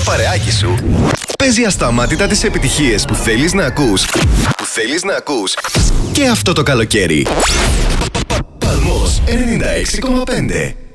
παρεάκι σου παίζει ασταμάτητα τις επιτυχίες που θέλεις να ακούς. Που θέλεις να ακούς και αυτό το καλοκαίρι. Παλμός 96,5.